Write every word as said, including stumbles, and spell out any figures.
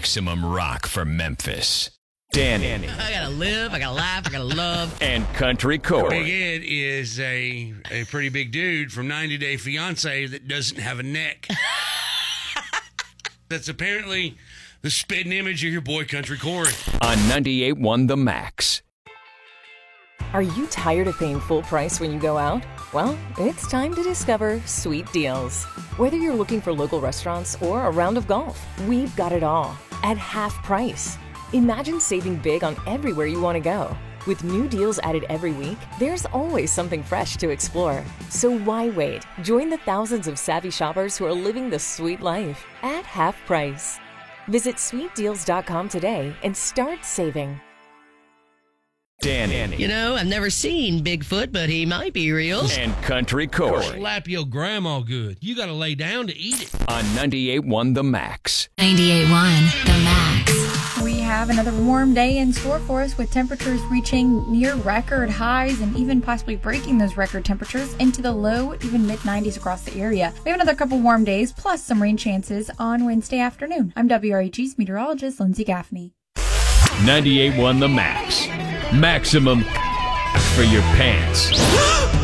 maximum rock for Memphis. Danny. I gotta live, I gotta laugh, I gotta love. And Country Corey. Big Ed is a, a pretty big dude from ninety Day Fiancé that doesn't have a neck. That's apparently the spitting image of your boy Country Corey. On ninety-eight point one The Max. Are you tired of paying full price when you go out? Well, it's time to discover Sweet Deals. Whether you're looking for local restaurants or a round of golf, we've got it all at half price. Imagine saving big on everywhere you want to go. With new deals added every week, there's always something fresh to explore. So why wait? Join the thousands of savvy shoppers who are living the sweet life at half price. Visit sweet deals dot com today and start saving. Danny. You know, I've never seen Bigfoot, but he might be real. And Country Corey. Slap your grandma good. You got to lay down to eat it. On ninety-eight point one The Max. ninety-eight point one The Max. We have another warm day in store for us with temperatures reaching near record highs and even possibly breaking those record temperatures into the low, even mid nineties across the area. We have another couple warm days plus some rain chances on Wednesday afternoon. I'm W R H E's meteorologist Lindsay Gaffney. ninety-eight point one The Max. Maximum for your pants.